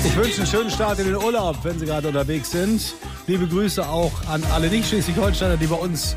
Ich wünsche einen schönen Start in den Urlaub, wenn Sie gerade unterwegs sind. Liebe Grüße auch an alle Nicht-Schleswig-Holsteiner, die bei uns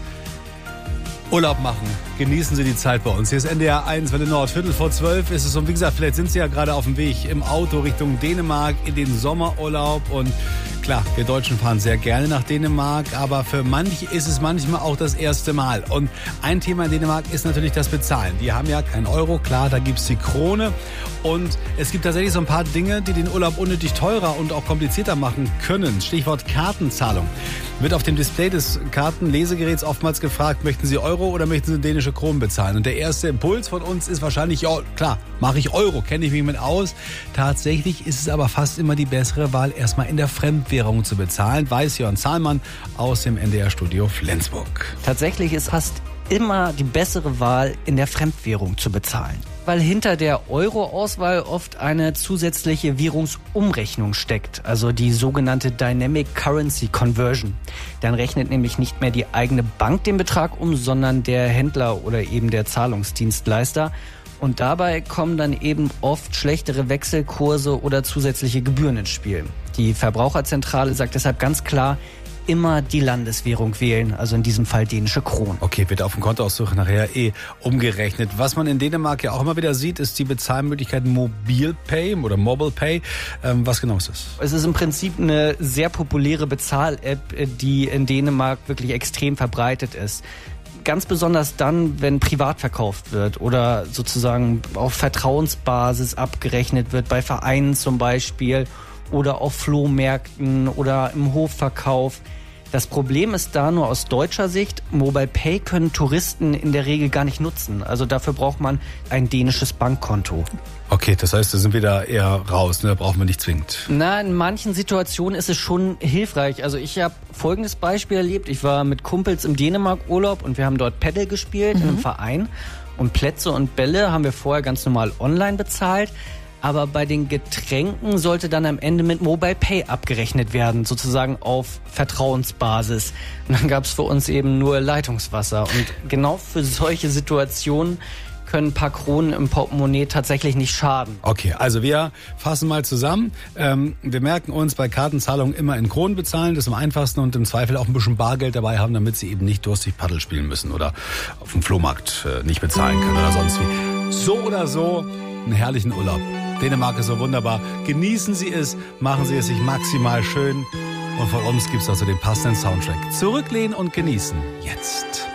Urlaub machen. Genießen Sie die Zeit bei uns. Hier ist NDR 1 Welle Nord. 11:45 ist es. Und wie gesagt, vielleicht sind Sie ja gerade auf dem Weg im Auto Richtung Dänemark in den Sommerurlaub. Und klar, wir Deutschen fahren sehr gerne nach Dänemark. Aber für manche ist es manchmal auch das erste Mal. Und ein Thema in Dänemark ist natürlich das Bezahlen. Die haben ja keinen Euro. Klar, da gibt's die Krone. Und es gibt tatsächlich so ein paar Dinge, die den Urlaub unnötig teurer und auch komplizierter machen können. Stichwort Kartenzahlung. Wird auf dem Display des Kartenlesegeräts oftmals gefragt, möchten Sie Euro oder möchten Sie dänische Kronen bezahlen? Und der erste Impuls von uns ist wahrscheinlich, ja klar, mache ich Euro, kenne ich mich mit aus. Tatsächlich ist es aber fast immer die bessere Wahl, erstmal in der Fremdwährung zu bezahlen, weiß Jörn Zahlmann aus dem NDR-Studio Flensburg. Tatsächlich ist fast immer die bessere Wahl, in der Fremdwährung zu bezahlen. Weil hinter der Euro-Auswahl oft eine zusätzliche Währungsumrechnung steckt, also die sogenannte Dynamic Currency Conversion. Dann rechnet nämlich nicht mehr die eigene Bank den Betrag um, sondern der Händler oder eben der Zahlungsdienstleister. Und dabei kommen dann eben oft schlechtere Wechselkurse oder zusätzliche Gebühren ins Spiel. Die Verbraucherzentrale sagt deshalb ganz klar, immer die Landeswährung wählen, also in diesem Fall dänische Kronen. Okay, wird auf dem Kontoauszug nachher umgerechnet. Was man in Dänemark ja auch immer wieder sieht, ist die Bezahlmöglichkeit MobilePay oder MobilePay. Was genau ist das? Es ist im Prinzip eine sehr populäre Bezahl-App, die in Dänemark wirklich extrem verbreitet ist. Ganz besonders dann, wenn privat verkauft wird oder sozusagen auf Vertrauensbasis abgerechnet wird, bei Vereinen zum Beispiel oder auf Flohmärkten oder im Hofverkauf. Das Problem ist da nur aus deutscher Sicht, MobilePay können Touristen in der Regel gar nicht nutzen. Also dafür braucht man ein dänisches Bankkonto. Okay, das heißt, da sind wir da eher raus, ne? Da brauchen wir nicht zwingend. Na, in manchen Situationen ist es schon hilfreich. Also ich habe folgendes Beispiel erlebt. Ich war mit Kumpels im Dänemark-Urlaub und wir haben dort Paddle gespielt in einem Verein. Und Plätze und Bälle haben wir vorher ganz normal online bezahlt. Aber bei den Getränken sollte dann am Ende mit MobilePay abgerechnet werden, sozusagen auf Vertrauensbasis. Und dann gab es für uns eben nur Leitungswasser. Und genau für solche Situationen können ein paar Kronen im Portemonnaie tatsächlich nicht schaden. Okay, also wir fassen mal zusammen. Wir merken uns bei Kartenzahlungen immer in Kronen bezahlen, das ist am einfachsten, und im Zweifel auch ein bisschen Bargeld dabei haben, damit sie eben nicht durstig Paddel spielen müssen oder auf dem Flohmarkt nicht bezahlen können oder sonst wie. So oder so einen herrlichen Urlaub. Dänemark ist so wunderbar. Genießen Sie es, machen Sie es sich maximal schön. Und von uns gibt es also den passenden Soundtrack. Zurücklehnen und genießen. Jetzt.